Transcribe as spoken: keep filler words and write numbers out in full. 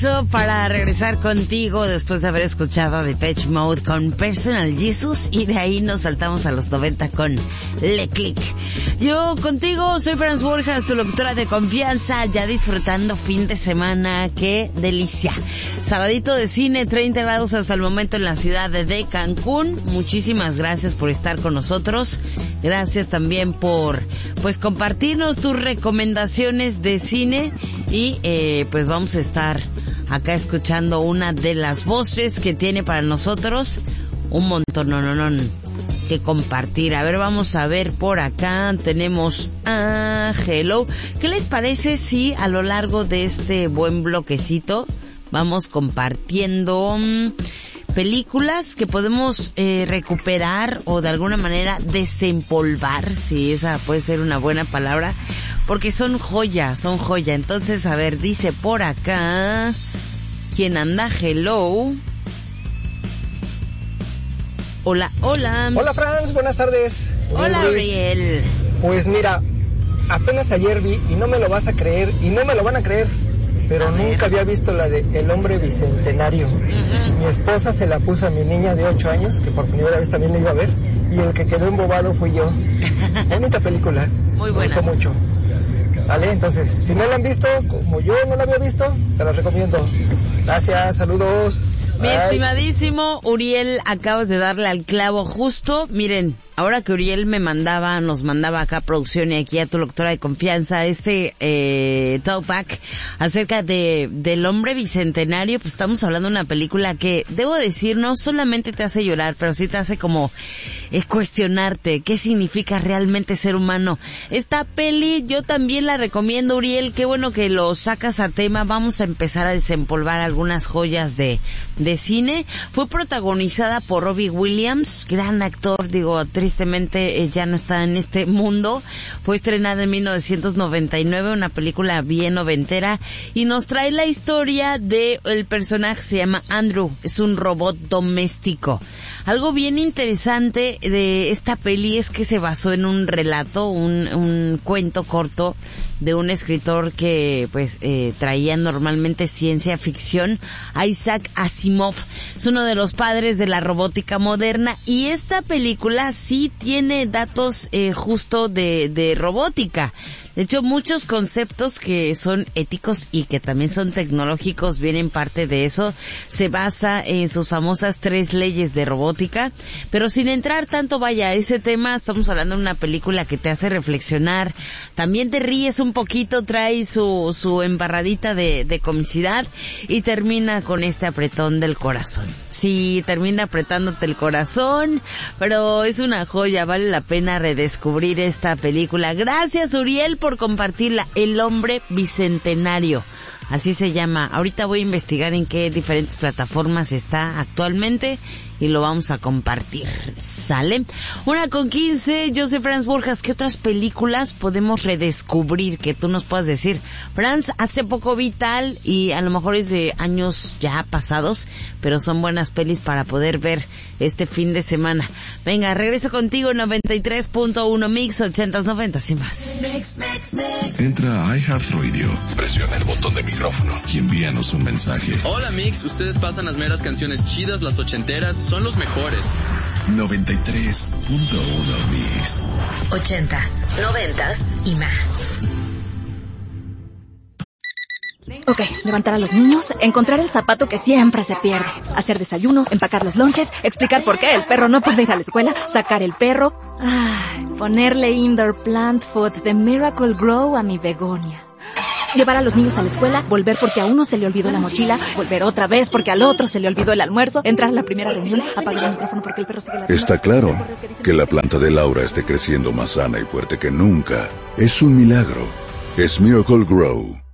regreso para regresar contigo después de haber escuchado a Depeche Mode con Personal Jesus y de ahí nos saltamos a los noventa con Le Click. Yo contigo soy Franz Borjas, tu locutora de confianza, ya disfrutando fin de semana, qué delicia. Sabadito de cine, treinta grados hasta el momento en la ciudad de Cancún. Muchísimas gracias por estar con nosotros. Gracias también por pues compartirnos tus recomendaciones de cine y eh, pues vamos a estar acá escuchando una de las voces que tiene para nosotros un montón no, no, no, que compartir. A ver, vamos a ver por acá. Tenemos a Hello. ¿Qué les parece si a lo largo de este buen bloquecito vamos compartiendo um, películas que podemos eh, recuperar o de alguna manera desempolvar, si esa puede ser una buena palabra, porque son joya, son joya. Entonces, a ver, dice por acá, ¿quién anda? Hello. Hola, hola. Hola, Franz, buenas tardes. Hola, Ariel. Pues mira, apenas ayer vi, y no me lo vas a creer, y no me lo van a creer, pero nunca había visto la de El Hombre Bicentenario. Uh-huh. Mi esposa se la puso a mi niña de ocho años, que por primera vez también la iba a ver, y el que quedó embobado fui yo. Bonita película. Muy buena. Me gustó mucho. Vale, entonces, si no la han visto, como yo no la había visto, se las recomiendo. Gracias, saludos. Mi Bye. Estimadísimo Uriel, acabas de darle al clavo justo. Miren, ahora que Uriel me mandaba, nos mandaba acá a producción y aquí a tu locutora de confianza este eh, talkback acerca de del Hombre Bicentenario, pues estamos hablando de una película que, debo decir, no solamente te hace llorar, pero sí te hace como eh, cuestionarte qué significa realmente ser humano. Esta peli yo también la recomiendo, Uriel, qué bueno que lo sacas a tema. Vamos a empezar a desempolvar algunas joyas de de cine. Fue protagonizada por Robbie Williams, gran actor, digo, tristemente eh, ya no está en este mundo. Fue estrenada en mil novecientos noventa y nueve, una película bien noventera, y nos trae la historia de el personaje, se llama Andrew, es un robot doméstico. Algo bien interesante de esta peli es que se basó en un relato, un, un cuento corto de un escritor que pues eh, traía normalmente ciencia ficción, Isaac Asimov. Es uno de los padres de la robótica moderna y esta película sí tiene datos eh, justo de, de robótica. De hecho, muchos conceptos que son éticos y que también son tecnológicos vienen parte de eso. Se basa en sus famosas tres leyes de robótica, pero sin entrar tanto, vaya, a ese tema, estamos hablando de una película que te hace reflexionar. También te ríes un poquito, trae su, su embarradita de, de comicidad y termina con este apretón del corazón. Sí, termina apretándote el corazón, pero es una joya, vale la pena redescubrir esta película. Gracias, Uriel, por compartirla. El Hombre Bicentenario, así se llama. Ahorita voy a investigar en qué diferentes plataformas está actualmente y lo vamos a compartir. ¿Sale? Una con quince, yo soy Franz Borjas. ¿Qué otras películas podemos redescubrir que tú nos puedas decir? Franz, hace poco vi tal, y a lo mejor es de años ya pasados, pero son buenas pelis para poder ver este fin de semana. Venga, regreso contigo, noventa y tres punto uno Mix, ochentas, noventas y más. Entra a iHeartRadio, presiona el botón de micrófono y envíanos un mensaje. Hola Mix, ustedes pasan las meras canciones chidas, las ochenteras, son los mejores. noventa y tres punto uno Mix. Ochentas, noventas y más. Ok, levantar a los niños, encontrar el zapato que siempre se pierde, hacer desayuno, empacar los lonches, explicar por qué el perro no puede ir a la escuela, sacar el perro, ay, ponerle indoor plant food de Miracle Grow a mi begonia. Llevar a los niños a la escuela, volver porque a uno se le olvidó la mochila, volver otra vez porque al otro se le olvidó el almuerzo, entrar a la primera reunión, apagar el micrófono porque el perro sigue la... Está claro que la planta de Laura esté creciendo más sana y fuerte que nunca. Es un milagro. Es Miracle Grow.